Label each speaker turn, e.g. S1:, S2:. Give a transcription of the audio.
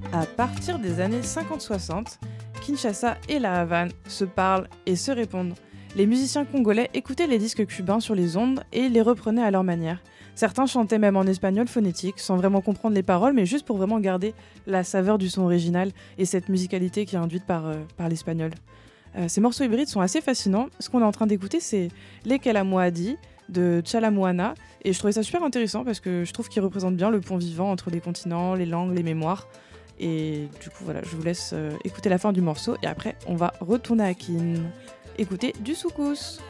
S1: À partir des années 50-60, Kinshasa et la Havane se parlent et se répondent. Les musiciens congolais écoutaient les disques cubains sur les ondes et les reprenaient à leur manière. Certains chantaient même en espagnol phonétique, sans vraiment comprendre les paroles, mais juste pour vraiment garder la saveur du son original et cette musicalité qui est induite par l'espagnol. Ces morceaux hybrides sont assez fascinants. Ce qu'on est en train d'écouter, c'est Les Kelamoadi de Chalamuana, et je trouvais ça super intéressant parce que je trouve qu'il représente bien le pont vivant entre les continents, les langues, les mémoires. Et du coup, voilà, je vous laisse écouter la fin du morceau et après, on va retourner à Kin. Écoutez du soukous.